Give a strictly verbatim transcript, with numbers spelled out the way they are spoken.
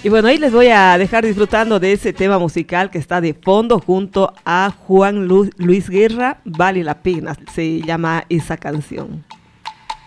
Y bueno, ahí les voy a dejar disfrutando de ese tema musical que está de fondo junto a Juan Lu- Luis Guerra, Vale la Pena, se llama esa canción.